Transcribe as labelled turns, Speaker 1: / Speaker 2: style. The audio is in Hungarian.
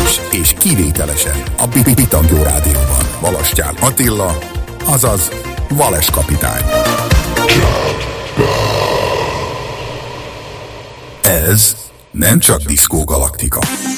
Speaker 1: is, és kivételesen a Pitangyó Rádióban. Valastyán Attila, azaz Vales kapitány. Ez nem csak Diszkó Galaktika.